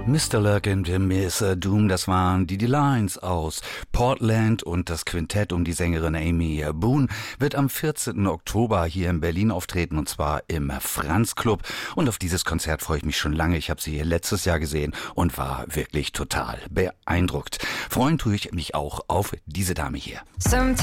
Mr. Luck und Miss Doom, das waren die Lines aus Portland, und das Quintett um die Sängerin Amy Boone wird am 14. Oktober hier in Berlin auftreten, und zwar im Franz Club. Und auf dieses Konzert freue ich mich schon lange. Ich habe sie letztes Jahr gesehen und war wirklich total beeindruckt. Freuen tue ich mich auch auf diese Dame hier. Sometimes